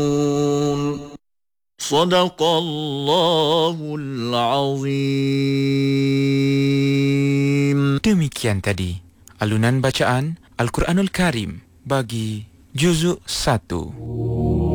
Sadaqallahul Azim. Demikian tadi alunan bacaan Al-Quranul Karim bagi juzuk 1.